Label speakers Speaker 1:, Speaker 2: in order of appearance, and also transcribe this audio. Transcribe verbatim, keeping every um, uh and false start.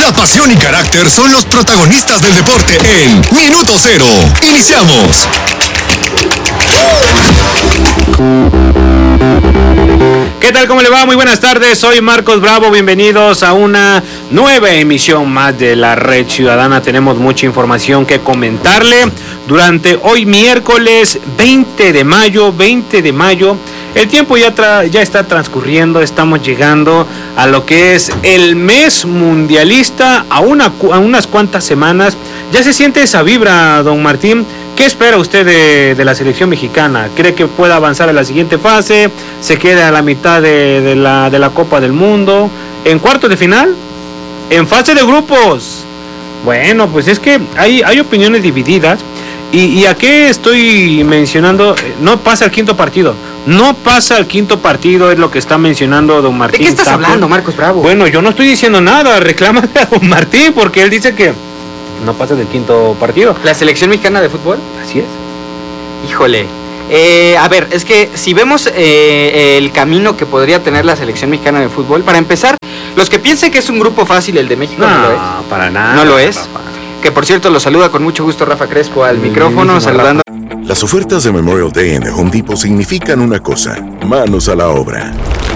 Speaker 1: La pasión y carácter son los protagonistas del deporte en Minuto Cero. Iniciamos.
Speaker 2: ¿Qué tal? ¿Cómo le va? Muy buenas tardes, soy Marcos Bravo, bienvenidos a una nueva emisión más de la Red Ciudadana. Tenemos mucha información que comentarle durante hoy miércoles veinte de mayo, veinte de mayo. El tiempo ya, tra- ya está transcurriendo, estamos llegando a lo que es el mes mundialista, a, una, a unas cuantas semanas. Ya se siente esa vibra, don Martín. ¿Qué espera usted de, de la selección mexicana? ¿Cree que pueda avanzar a la siguiente fase? ¿Se queda a la mitad de, de, la, de la Copa del Mundo? ¿En cuartos de final? ¿En fase de grupos? Bueno, pues es que hay, hay opiniones divididas. ¿Y, ¿Y a qué estoy mencionando? No pasa el quinto partido. No pasa el quinto partido, es lo que está mencionando don Martín.
Speaker 3: ¿De qué estás
Speaker 2: Tapo.
Speaker 3: hablando, Marcos Bravo?
Speaker 2: Bueno, yo no estoy diciendo nada. Reclámale a don Martín porque él dice que no pasa del quinto partido.
Speaker 3: ¿La selección mexicana de fútbol?
Speaker 2: Así es.
Speaker 3: Híjole. Eh, a ver, es que si vemos eh, el camino que podría tener la selección mexicana de fútbol, para empezar, los que piensen que es un grupo fácil el de México, no, no lo es.
Speaker 2: Para nada.
Speaker 3: No lo es.
Speaker 2: Papá.
Speaker 3: Que por cierto lo saluda con mucho gusto Rafa Crespo al
Speaker 2: Mm,
Speaker 3: micrófono, saludando.
Speaker 4: Las ofertas de Memorial Day en The Home Depot significan una cosa: manos a la obra.